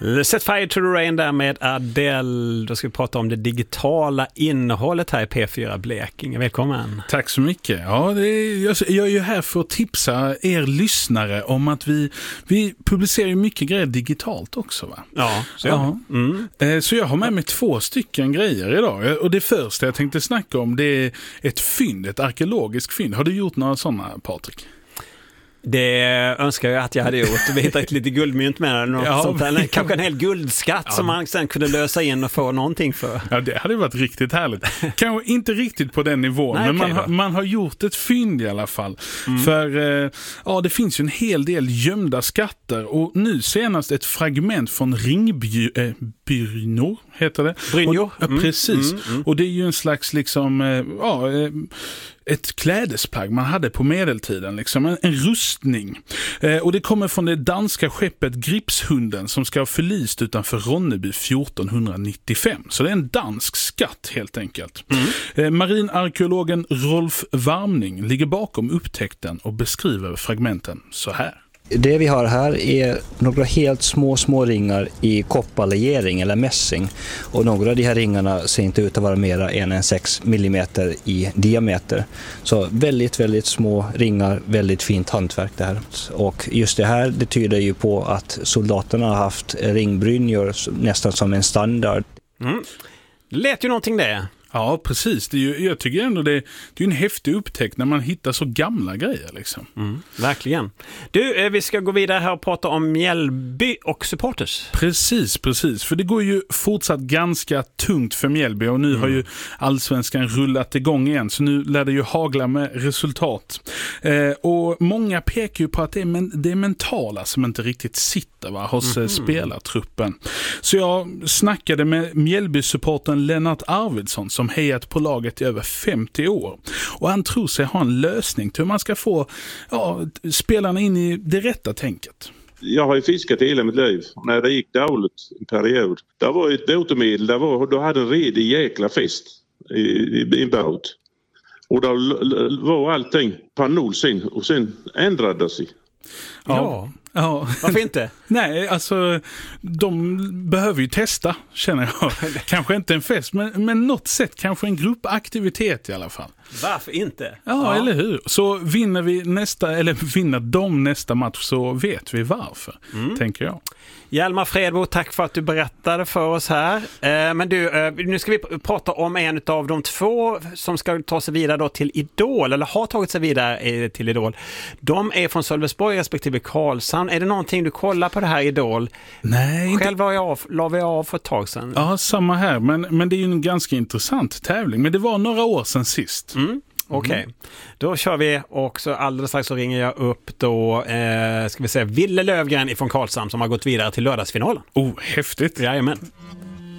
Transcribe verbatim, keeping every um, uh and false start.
Set Fire to the Rain där med Adele. Då ska vi prata om det digitala innehållet här i P fyra Blekinge. Välkommen. Tack så mycket. Ja, det är, jag, jag är ju här för att tipsa er lyssnare om att vi, vi publicerar ju mycket grejer digitalt också, va? Ja, så, ja. Mm. Eh, så jag har med mig två stycken grejer idag. Och det första jag tänkte snacka om, det är ett fynd, ett arkeologiskt fynd. Har du gjort några sådana, Patrik? Det önskar jag att jag hade gjort. Vi hittade ett lite guldmynt med det, något ja, sånt där. Eller kanske en hel guldskatt ja. Som man sen kunde lösa in och få någonting för. Ja, det hade varit riktigt härligt. Kanske inte riktigt på den nivån, Nej, men okay, man, har, man har gjort ett fynd i alla fall. Mm. För eh, ja, det finns ju en hel del gömda skatter och nu senast ett fragment från Ringbyrnor, eh, heter det. Brynjo. Ja, mm. precis. Mm, mm. Och det är ju en slags liksom, eh, ja... Eh, ett klädesplagg man hade på medeltiden, liksom en, en rustning. Eh, och det kommer från det danska skeppet Gripshunden som ska ha förlist utanför Ronneby fjortonhundranittiofem. Så det är en dansk skatt helt enkelt. Mm. Eh, marinarkeologen Rolf Warmning ligger bakom upptäckten och beskriver fragmenten så här. Det vi har här är några helt små små ringar i kopparlegering eller mässing. Och några av de här ringarna ser inte ut att vara mer än en sex millimeter i diameter. Så väldigt, väldigt små ringar, väldigt fint hantverk det här. Och just det här, det tyder ju på att soldaterna har haft ringbrynjor nästan som en standard. Mm. Det lät ju någonting det. Ja, precis. Det är ju, jag tycker ändå det, det är en häftig upptäckt när man hittar så gamla grejer. Liksom. Mm, verkligen. Du, vi ska gå vidare här och prata om Mjällby och supporters. Precis, precis. För det går ju fortsatt ganska tungt för Mjällby och nu mm. har ju allsvenskan rullat igång igen. Så nu lär det ju hagla med resultat. Eh, och många pekar ju på att det är, men, det är mentala som inte riktigt sitter va, hos mm. spelartruppen. Så jag snackade med Mjällby-supporten Lennart Arvidsson som hejat på laget i över femtio år. Och han tror sig ha en lösning till hur man ska få ja, spelarna in i det rätta tänket. Jag har ju fiskat hela mitt liv. När det gick dåligt en period. Det var ett botemedel. Det var, då hade en redig jäkla fest i, i, i en båt. Och då var allting på noll sen. Och sen ändrade det sig. Ja. ja. Ja. Varför inte? Nej, alltså de behöver ju testa, känner jag. Kanske inte en fest, men, men något sätt, kanske en gruppaktivitet i alla fall. Varför inte? Ja, ja, eller hur? Så vinner vi nästa, eller vinner de nästa match så vet vi varför, mm. tänker jag. Hjalmar Fredbo, tack för att du berättade för oss här. Eh, men du, eh, nu ska vi prata om en av de två som ska ta sig vidare då till Idol, eller har tagit sig vidare eh, till Idol. De är från Sölvesborg respektive Karlshamn. Är det någonting du kollar på det här Idol? Nej. Själv var jag av, la vi av för ett tag sedan. Ja, samma här. Men, men det är ju en ganska intressant tävling. Men det var några år sedan sist. Mm. Okej, okay. mm. Då kör vi och så alldeles strax så ringer jag upp då, eh, ska vi säga, Ville Lövgren ifrån Karlshamn som har gått vidare till lördagsfinalen. Oh, häftigt. Jajamän.